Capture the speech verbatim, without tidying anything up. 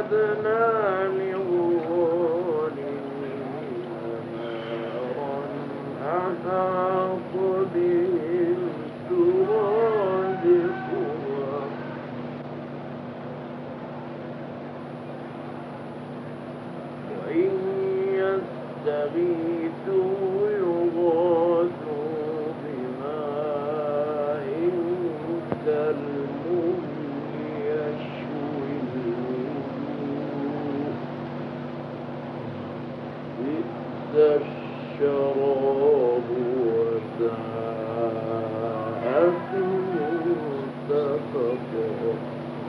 وأعتدنا للظالمين نارا أحاط بهم سرادقها وإن يستغيثوا يغاثوا بماء كالمهل يشوي الوجوه بئس الشراب وساءت